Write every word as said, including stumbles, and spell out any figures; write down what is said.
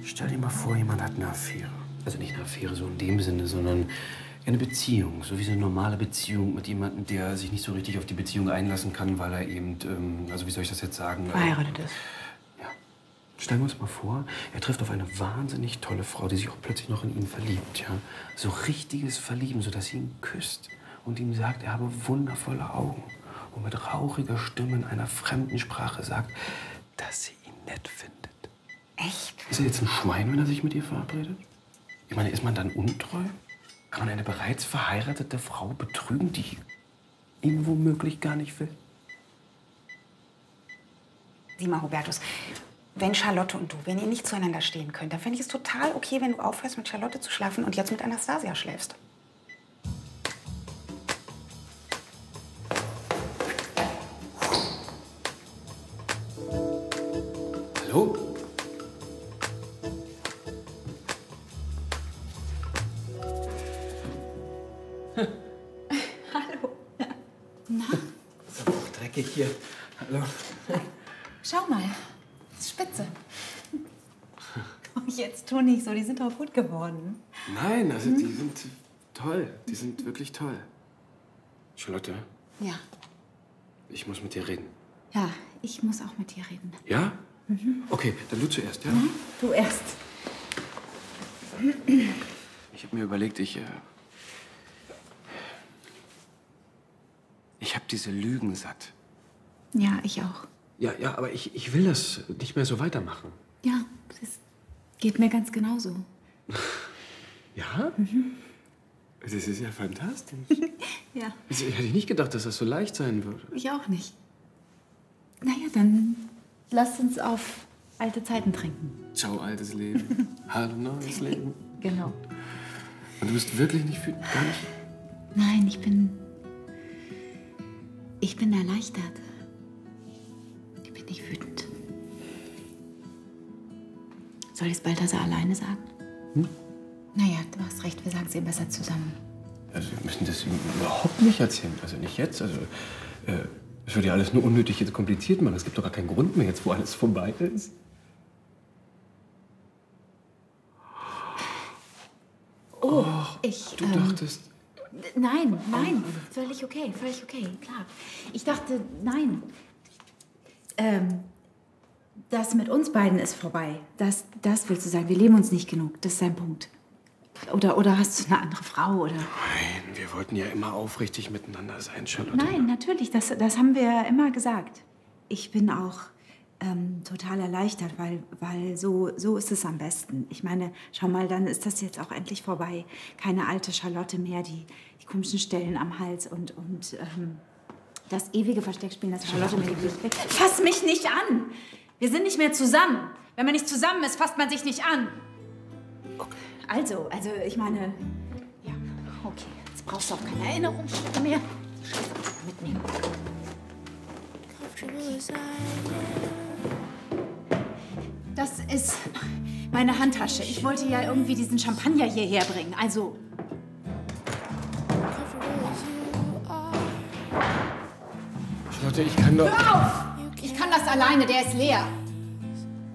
Stell dir mal vor, jemand hat eine Affäre. Also nicht eine Affäre so in dem Sinne, sondern eine Beziehung. So wie so eine normale Beziehung mit jemandem, der sich nicht so richtig auf die Beziehung einlassen kann, weil er eben, ähm, also wie soll ich das jetzt sagen? Verheiratet ist. Ja. Stellen wir uns mal vor, er trifft auf eine wahnsinnig tolle Frau, die sich auch plötzlich noch in ihn verliebt, ja? So richtiges Verlieben, sodass sie ihn küsst und ihm sagt, er habe wundervolle Augen. Und mit rauchiger Stimme in einer fremden Sprache sagt, dass sie ihn nett findet. Echt? Ist er jetzt ein Schwein, wenn er sich mit ihr verabredet? Ich meine, ist man dann untreu? Kann man eine bereits verheiratete Frau betrügen, die ihn womöglich gar nicht will? Sieh mal, Hubertus, wenn Charlotte und du, wenn ihr nicht zueinander stehen könnt, dann fände ich es total okay, wenn du aufhörst, mit Charlotte zu schlafen und jetzt mit Anastasia schläfst. Hallo? Hallo. Na? Ist aber auch dreckig hier. Hallo. Schau mal, das ist spitze. Oh, jetzt tu nicht so, die sind doch gut geworden. Nein, also die sind toll. Die sind wirklich toll. Charlotte, Ja. ich muss mit dir reden. Ja, ich muss auch mit dir reden. Ja? Mhm. Okay, dann du zuerst, ja? Mhm. Du erst. Ich habe mir überlegt, ich... Äh, ich habe diese Lügen satt. Ja, ich auch. Ja, ja, aber ich, ich will das nicht mehr so weitermachen. Ja, das geht mir ganz genauso. Ja? Mhm. Das ist ja fantastisch. Ja. Ich hätte nicht gedacht, dass das so leicht sein würde. Ich auch nicht. Naja, dann lasst uns auf alte Zeiten trinken. Ciao, altes Leben. Hallo, neues Leben. Genau. Und du bist wirklich nicht wütend? Gar nicht? Nein, ich bin... Ich bin erleichtert. Ich bin nicht wütend. Soll ich es Balthasar alleine sagen? Hm? Naja, du hast recht, wir sagen es ihm besser zusammen. Also wir müssen das ihm überhaupt nicht erzählen. Also nicht jetzt. Also äh, es würde ja alles nur unnötig jetzt kompliziert machen. Es gibt doch gar keinen Grund mehr jetzt, wo alles vorbei ist. Oh, ich... Du ähm, dachtest... Nein, nein, völlig okay, völlig okay, klar. Ich dachte, nein. Ähm, das mit uns beiden ist vorbei. Das, das willst du sagen. Wir lieben uns nicht genug. Das ist dein Punkt. Oder, oder hast du eine andere Frau, oder? Nein, wir wollten ja immer aufrichtig miteinander sein, Charlotte. Nein, natürlich, das, das haben wir immer gesagt. Ich bin auch ähm, total erleichtert, weil, weil so, so ist es am besten. Ich meine, schau mal, dann ist das jetzt auch endlich vorbei. Keine alte Charlotte mehr, die, die komischen Stellen am Hals und, und ähm, das ewige Versteckspielen, das Charlotte mir gibt. Fass mich nicht an! Wir sind nicht mehr zusammen. Wenn man nicht zusammen ist, fasst man sich nicht an. Okay. Also, also, ich meine... Ja, okay. Jetzt brauchst du auch keine Erinnerungsstücke mehr. Mitnehmen. Das ist meine Handtasche. Ich wollte ja irgendwie diesen Champagner hierher bringen. Also... Charlotte, ich kann doch... Hör auf! Ich kann das alleine, der ist leer.